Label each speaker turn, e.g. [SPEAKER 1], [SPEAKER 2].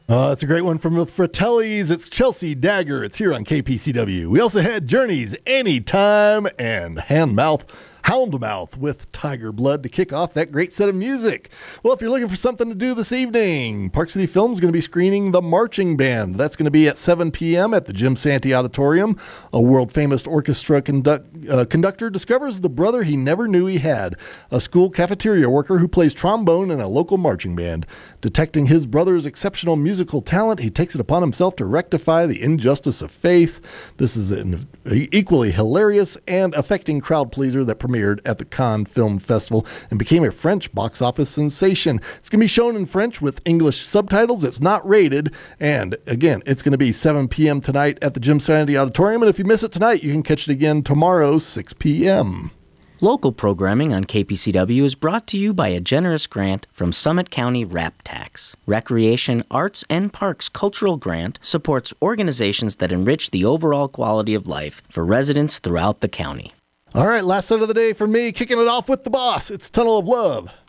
[SPEAKER 1] It's a great one from the Fratellis. It's Chelsea Dagger. It's here on KPCW. We also had Journey's Anytime and Houndmouth with Tiger Blood to kick off that great set of music. Well, if you're looking for something to do this evening, Park City Film is going to be screening The Marching Band. That's going to be at 7 p.m. at the Jim Santee Auditorium. A world-famous orchestra conductor discovers the brother he never knew he had, a school cafeteria worker who plays trombone in a local marching band. Detecting his brother's exceptional musical talent, he takes it upon himself to rectify the injustice of faith. This is an equally hilarious and affecting crowd pleaser that premiered at the Cannes Film Festival and became a French box office sensation. It's going to be shown in French with English subtitles. It's not rated. And again, it's going to be 7 p.m. tonight at the Jim Santee Auditorium. And if you miss it tonight, you can catch it again tomorrow, 6 p.m.
[SPEAKER 2] Local programming on KPCW is brought to you by a generous grant from Summit County RAP Tax. Recreation, Arts, and Parks Cultural Grant supports organizations that enrich the overall quality of life for residents throughout the county.
[SPEAKER 1] All right, last set of the day for me, kicking it off with the boss. It's Tunnel of Love.